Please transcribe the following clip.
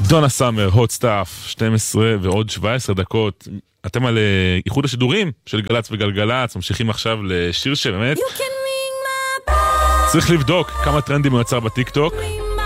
דונה סאמר, הוט סטאף, 12 ועוד 17 דקות. אתם על איחוד השידורים של גלץ וגלגלץ, ממשיכים עכשיו לשיר שבאמת צריך לבדוק כמה טרנדים הוא יצר בטיק טוק.